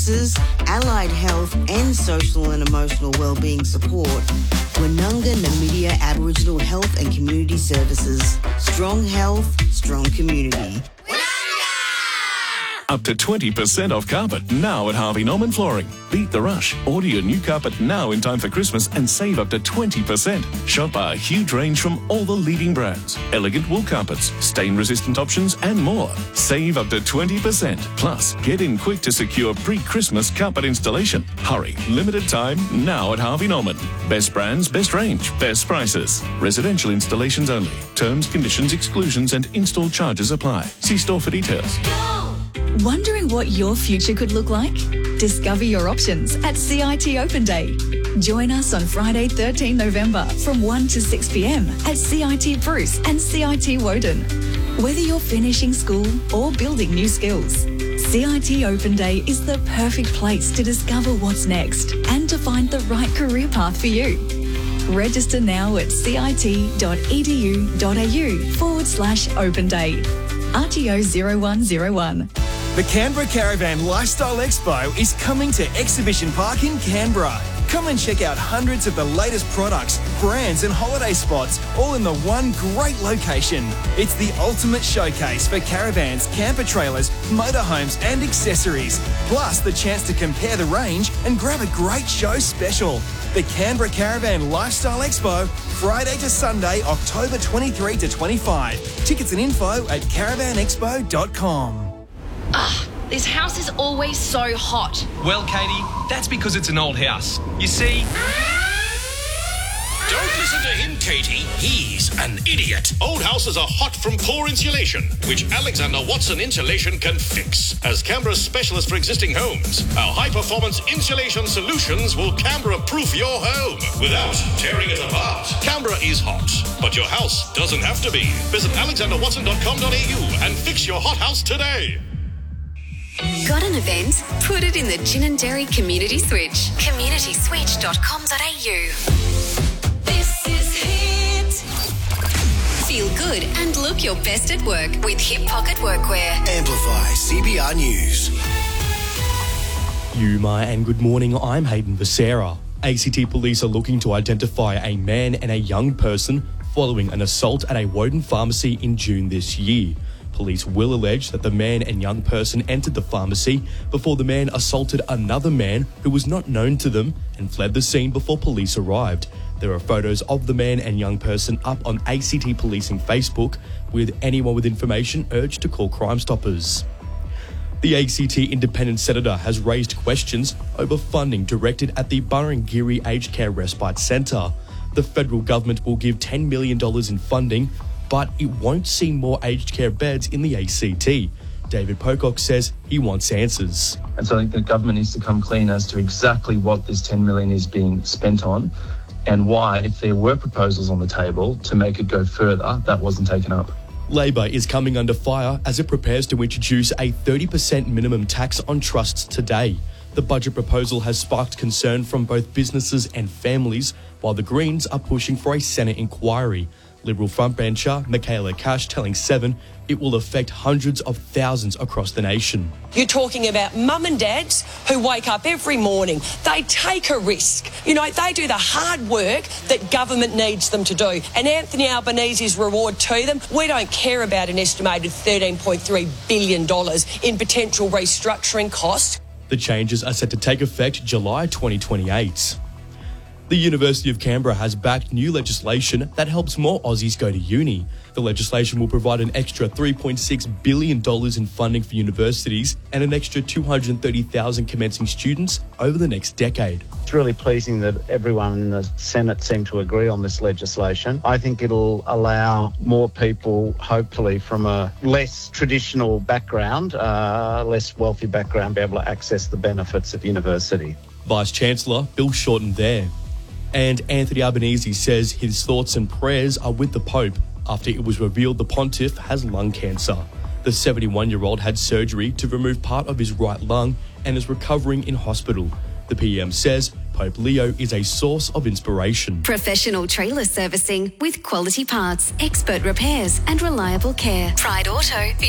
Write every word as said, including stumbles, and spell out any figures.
allied health and social and emotional wellbeing support, Woononga Namibia Aboriginal Health and Community Services. Strong health, strong community. Up to twenty percent off carpet now at Harvey Norman Flooring. Beat the rush. Order your new carpet now in time for Christmas and save up to twenty percent. Shop our huge range from all the leading brands. Elegant wool carpets, stain-resistant options and more. Save up to twenty percent. Plus, get in quick to secure pre-Christmas carpet installation. Hurry. Limited time now at Harvey Norman. Best brands, best range, best prices. Residential installations only. Terms, conditions, exclusions and install charges apply. See store for details. Wondering what your future could look like? Discover your options at C I T Open Day. Join us on Friday, the thirteenth of November from one to six p m at C I T Bruce and C I T Woden. Whether you're finishing school or building new skills, C I T Open Day is the perfect place to discover what's next and to find the right career path for you. Register now at cit.edu.au forward slash open day. R T O zero one zero one. The Canberra Caravan Lifestyle Expo is coming to Exhibition Park in Canberra. Come and check out hundreds of the latest products, brands and holiday spots, all in the one great location. It's the ultimate showcase for caravans, camper trailers, motorhomes and accessories. Plus the chance to compare the range and grab a great show special. The Canberra Caravan Lifestyle Expo, Friday to Sunday, October twenty-third to twenty-fifth. Tickets and info at caravan expo dot com. Ugh, this house is always so hot. Well, Katie, that's because it's an old house. You see... Don't listen to him, Katie. He's an idiot. Old houses are hot from poor insulation, which Alexander Watson Insulation can fix. As Canberra's specialist for existing homes, our high-performance insulation solutions will Canberra-proof your home without tearing it apart. Canberra is hot, but your house doesn't have to be. Visit alexander watson dot com dot a u and fix your hot house today. Got an event? Put it in the Ginninderry Community Switch. community switch dot com dot a u. This is Hit. Feel good and look your best at work with Hip Pocket Workwear. Amplify C B R News. Yuma and good morning, I'm Hayden Becerra. A C T police are looking to identify a man and a young person following an assault at a Woden pharmacy in June this year. Police will allege that the man and young person entered the pharmacy before the man assaulted another man who was not known to them and fled the scene before police arrived. There are photos of the man and young person up on A C T Policing Facebook, with anyone with information urged to call Crime Stoppers. The A C T Independent Senator has raised questions over funding directed at the Burrangiri Aged Care Respite Centre. The federal government will give ten million dollars in funding, but it won't see more aged care beds in the A C T. David Pocock says he wants answers. And so I think the government needs to come clean as to exactly what this ten million dollars is being spent on and why, if there were proposals on the table to make it go further, that wasn't taken up. Labor is coming under fire as it prepares to introduce a thirty percent minimum tax on trusts today. The budget proposal has sparked concern from both businesses and families, while the Greens are pushing for a Senate inquiry. Liberal frontbencher Michaela Cash telling Seven it will affect hundreds of thousands across the nation. You're talking about mum and dads who wake up every morning. They take a risk. You know, they do the hard work that government needs them to do. And Anthony Albanese's reward to them, we don't care about an estimated thirteen point three billion dollars in potential restructuring costs. The changes are set to take effect July twenty twenty-eight. The University of Canberra has backed new legislation that helps more Aussies go to uni. The legislation will provide an extra three point six billion dollars in funding for universities and an extra two hundred thirty thousand commencing students over the next decade. It's really pleasing that everyone in the Senate seemed to agree on this legislation. I think it'll allow more people, hopefully from a less traditional background, uh, less wealthy background, be able to access the benefits of university. Vice-Chancellor Bill Shorten there. And Anthony Albanese says his thoughts and prayers are with the Pope after it was revealed the pontiff has lung cancer. The seventy-one-year-old had surgery to remove part of his right lung and is recovering in hospital. The P M says Pope Leo is a source of inspiration. Professional trailer servicing with quality parts, expert repairs and reliable care. Pride Auto.